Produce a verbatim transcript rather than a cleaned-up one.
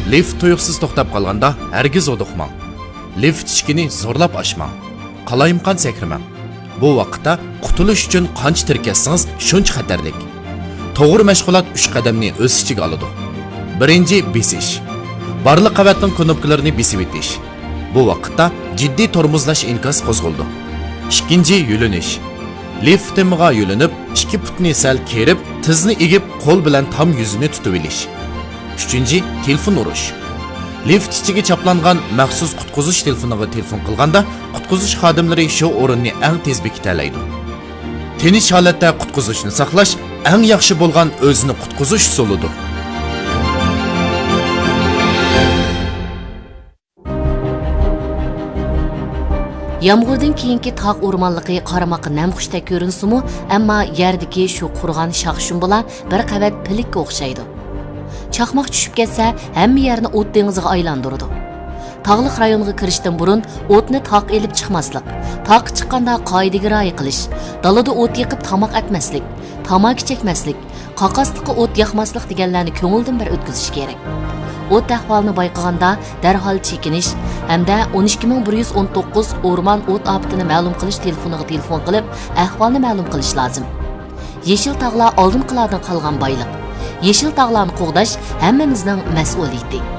Lift tuyuqsiz to'xtab qolganda hargiz oduqmang. Lift eshigini zo'rlab ochmang. Qalayimqon sakrimang. Bu vaqtda qutulish uchun qancha tirkassangiz shuncha xatarlik. To'g'ri mashg'ulot uch qadamni o'z ichiga oladi. Birinchi besish. Barliq qavatning knopkalarini besib o'tish. Bu vaqtda jiddiy tormozlash inkas qo'zg'aldi. Ikkinchi yulinish. Lift temiga yulinib, ikki putni sal kerib, tizni egib, qo'l bilan tam yuzini tutib olish. Uchinchi telefon urish. Lift ichiga chaplangan maxsus qutqizish telefoniga telefon qilganda, qutqizish xodimlari shu o'rinni eng tez bekitalaydi. Tinch holatda qutqizishni saqlash eng yaxshi bo'lgan o'zini qutqizish usulidir. Yağmurdan keyinki taq o'rmonligi qaramoqqa namxushda ko'rinsimi, ammo yerdagi shu qurg'an shaqshun bilan bir qavat pilikka o'xshaydi. Chaqmoq tushib ketsa, hamma yerni o't dengiziga aylantiradi. Tog'liq rayonga kirishdan burun o'tni taq elib chiqmaslik, taq chiqqanda qoidaga rioya qilish, dalada o't yiqib tamoq atmaslik, tamaki chekmaslik, qaqasliqqa o't yoqmaslik deganlarni ko'ngildan bir o'tkazish kerak. O't ahvolini bayqaganda darhol chekinish hamda o'n ikki ming bir yuz o'n to'qqiz o'rmon o't ofatini ma'lum qilish telefoniga telefon qilib, ahvolni ma'lum qilish lozim. Yeşil tog'lar oldinqilardan qolgan boyliq. Yeşil tog'larni qo'g'dash hammamizning mas'uliyati.